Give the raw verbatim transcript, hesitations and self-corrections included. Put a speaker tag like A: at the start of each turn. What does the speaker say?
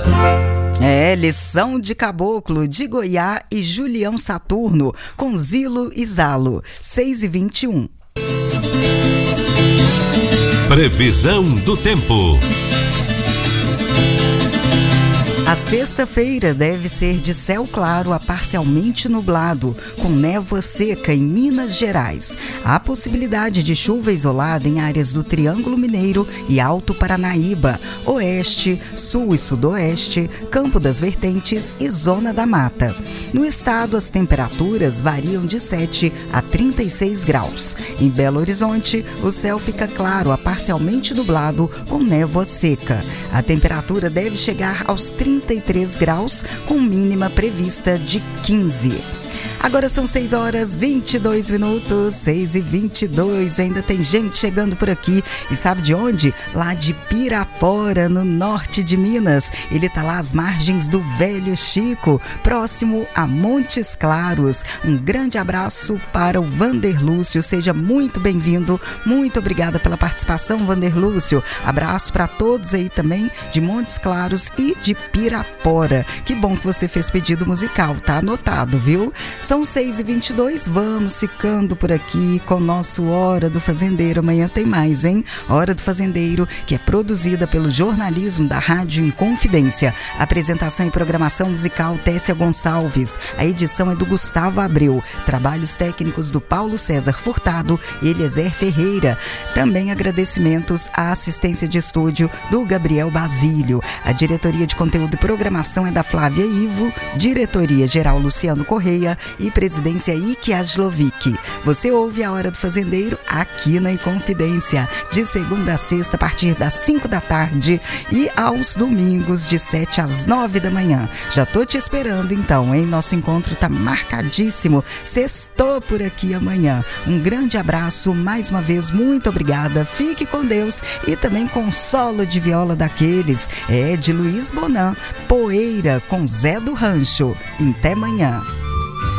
A: É, Lição de Caboclo, de Goiá e Julião Saturno, com Zilo e Zalo, seis e vinte e um.
B: Previsão do tempo.
A: A sexta-feira deve ser de céu claro a parcialmente nublado, com névoa seca em Minas Gerais. Há possibilidade de chuva isolada em áreas do Triângulo Mineiro e Alto Paranaíba, Oeste, Sul e Sudoeste, Campo das Vertentes e Zona da Mata. No estado, as temperaturas variam de sete a trinta e seis graus. Em Belo Horizonte, o céu fica claro a parcialmente nublado, com névoa seca. A temperatura deve chegar aos trinta e três graus, com mínima prevista de quinze. Agora são seis horas e vinte e dois minutos, seis e vinte e dois. Ainda tem gente chegando por aqui. E sabe de onde? Lá de Pirapora, no norte de Minas. Ele está lá às margens do Velho Chico, próximo a Montes Claros. Um grande abraço para o Vander Lúcio. Seja muito bem-vindo. Muito obrigada pela participação, Vander Lúcio. Abraço para todos aí também de Montes Claros e de Pirapora. Que bom que você fez pedido musical, tá anotado, viu? São seis e vinte e dois, vamos ficando por aqui com o nosso Hora do Fazendeiro. Amanhã tem mais, hein? Hora do Fazendeiro, que é produzida pelo jornalismo da Rádio Inconfidência. Apresentação e programação musical Tessia Gonçalves. A edição é do Gustavo Abreu. Trabalhos técnicos do Paulo César Furtado e Eliezer Ferreira. Também agradecimentos à assistência de estúdio do Gabriel Basílio. A diretoria de conteúdo e programação é da Flávia Ivo, diretoria geral Luciano Correia e presidência Ike Aslovic. Você ouve a Hora do Fazendeiro aqui na Inconfidência, de segunda a sexta a partir das cinco da tarde e aos domingos de sete às nove da manhã. Já tô te esperando então, hein? Nosso encontro tá marcadíssimo. Sextou por aqui amanhã. Um grande abraço, mais uma vez, muito obrigada. Fique com Deus e também com solo de viola daqueles. É de Luiz Bonan, Poeira com Zé do Rancho. Até amanhã.